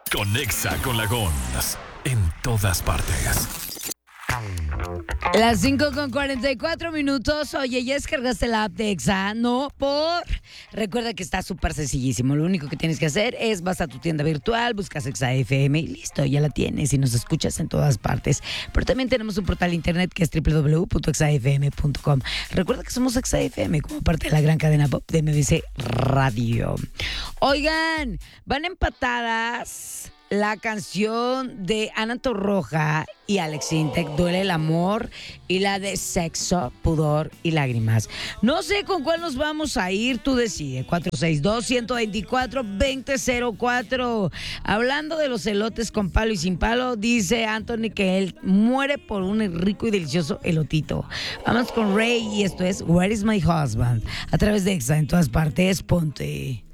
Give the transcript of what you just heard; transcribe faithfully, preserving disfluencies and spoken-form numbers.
Conexa con la Gons en todas partes. Las cinco con cuarenta y cuatro minutos. Oye, ¿ya descargaste la app de Exa? No, por... Recuerda que está súper sencillísimo. Lo único que tienes que hacer es vas a tu tienda virtual, buscas Exa F M y listo, ya la tienes y nos escuchas en todas partes. Pero también tenemos un portal internet que es doble u doble u doble u punto exa f m punto com. Recuerda que somos Exa F M como parte de la gran cadena pop de M B C Radio. Oigan, van empatadas la canción de Ana Torroja y Alex Intec, Duele el amor, y la de Sexo, Pudor y Lágrimas. No sé con cuál nos vamos a ir, tú decides. cuatro seis dos, uno dos cuatro, dos cero cero cuatro. Hablando de los elotes con palo y sin palo, dice Anthony que él muere por un rico y delicioso elotito. Vamos con Rey y esto es Where is my husband? A través de Exa en todas partes, ponte.